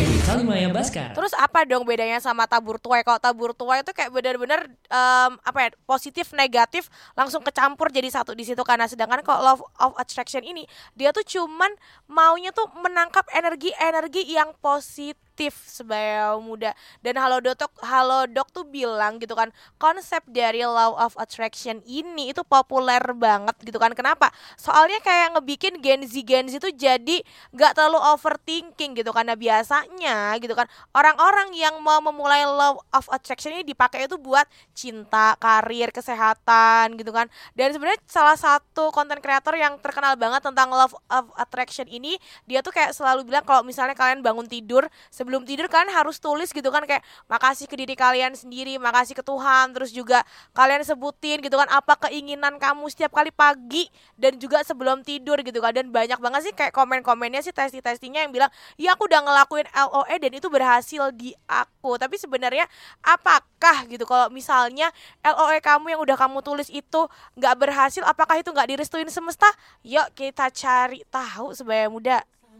Kalimaya Baskar. Terus apa dong bedanya sama tabur tuai? Kalau tabur tuai itu kayak benar-benar positif negatif langsung kecampur jadi satu di situ, karena sedangkan kalau law of attraction ini dia tuh cuman maunya tuh menangkap energi-energi yang positif sebaya muda. Dan Halodoc tuh bilang gitu kan, konsep dari law of attraction ini itu populer banget gitu kan. Kenapa? Soalnya kayak ngebikin Gen Z tuh jadi gak terlalu overthinking gitu, karena biasanya gitu kan orang-orang yang mau memulai law of attraction ini dipakai itu buat cinta, karir, kesehatan gitu kan. Dan sebenarnya salah satu konten kreator yang terkenal banget tentang law of attraction ini, dia tuh kayak selalu bilang kalau misalnya kalian bangun tidur, sebelum tidur kalian harus tulis gitu kan, kayak makasih ke diri kalian sendiri, makasih ke Tuhan, terus juga kalian sebutin gitu kan apa keinginan kamu setiap kali pagi dan juga sebelum tidur gitu kan. Dan banyak banget sih kayak komen-komennya sih, testi-testinya yang bilang, "Ya aku udah ngelakuin LOE dan itu berhasil di aku." Tapi sebenarnya apakah gitu kalau misalnya LOE kamu yang udah kamu tulis itu nggak berhasil, apakah itu nggak direstuin semesta? Yuk kita cari tahu sebaya muda.